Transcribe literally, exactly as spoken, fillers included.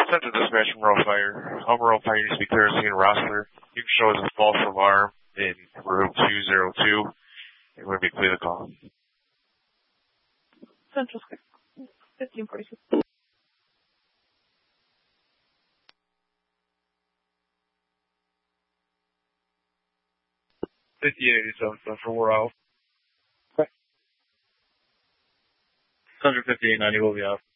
Central Dispatch, Monroe Fire. All Monroe Fire needs to be clear of scene Rossler. You can show us a false alarm in room two zero two, and we're going to be clear the call. Central fifteen forty-six. fifty-eight eighty-seven, Central, we're out. Okay. Central fifty-eight ninety will be out.